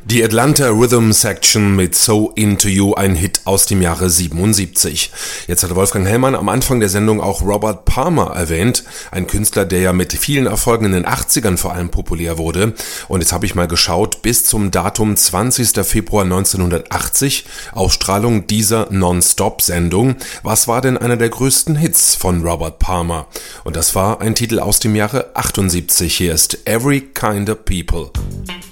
Die Atlanta Rhythm Section mit So Into You, ein Hit aus dem Jahre 77. Jetzt hat Wolfgang Hellmann am Anfang der Sendung auch Robert Palmer erwähnt, ein Künstler, der ja mit vielen Erfolgen in den 80ern vor allem populär wurde. Und jetzt habe ich mal geschaut, bis zum Datum 20. Februar 1980, Ausstrahlung dieser Non-Stop-Sendung. Was war denn einer der größten Hits von Robert Palmer? Und das war ein Titel aus dem Jahre 78. Hier ist Every Kind of People.